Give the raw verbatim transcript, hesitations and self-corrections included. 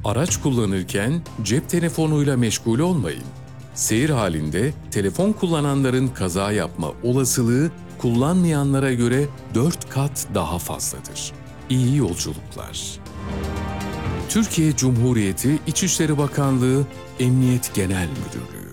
Araç kullanırken cep telefonuyla meşgul olmayın. Seyir halinde telefon kullananların kaza yapma olasılığı kullanmayanlara göre dört kat daha fazladır. İyi yolculuklar. Türkiye Cumhuriyeti İçişleri Bakanlığı Emniyet Genel Müdürlüğü